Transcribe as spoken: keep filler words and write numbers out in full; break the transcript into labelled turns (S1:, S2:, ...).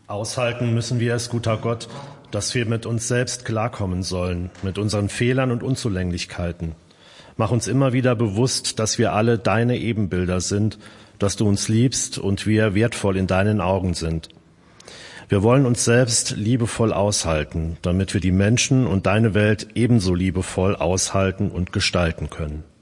S1: Aushalten müssen wir es, guter Gott, dass wir mit uns selbst klarkommen sollen, mit unseren Fehlern und Unzulänglichkeiten. Mach uns immer wieder bewusst, dass wir alle deine Ebenbilder sind, dass du uns liebst und wir wertvoll in deinen Augen sind. Wir wollen uns selbst liebevoll aushalten, damit wir die Menschen und deine Welt ebenso liebevoll aushalten und gestalten können.